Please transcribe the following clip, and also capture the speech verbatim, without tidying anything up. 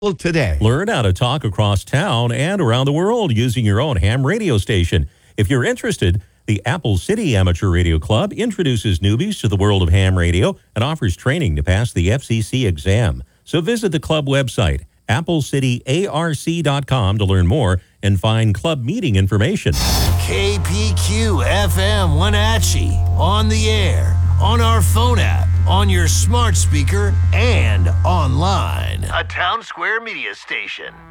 today. Learn how to talk across town and around the world using your own ham radio station. If you're interested, the Apple City Amateur Radio Club introduces newbies to the world of ham radio and offers training to pass the F C C exam. So visit the club website, apple city A R C dot com, to learn more and find club meeting information. K P Q F M Wenatchee, on the air, on our phone app, on your smart speaker, and online. A Town Square Media Station.